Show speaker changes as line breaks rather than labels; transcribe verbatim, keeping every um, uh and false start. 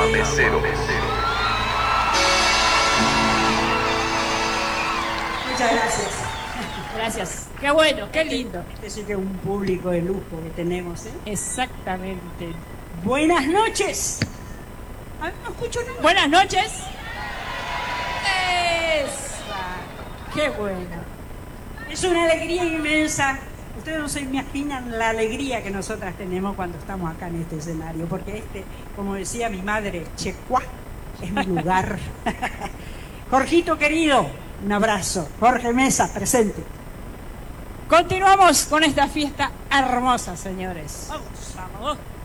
Mesero.
Muchas gracias.
Gracias. Qué bueno, qué lindo.
Este sí que es un público de lujo que tenemos, ¿eh?
Exactamente.
Buenas noches. A ver, no escucho nada.
Buenas noches. Esa. Qué bueno.
Es una alegría inmensa. Ustedes no se imaginan la alegría que nosotras tenemos cuando estamos acá en este escenario, porque este, como decía mi madre, Checuá, es mi lugar. Jorgito querido, un abrazo. Jorge Mesa, presente.
Continuamos con esta fiesta hermosa, señores.
Vamos, vamos.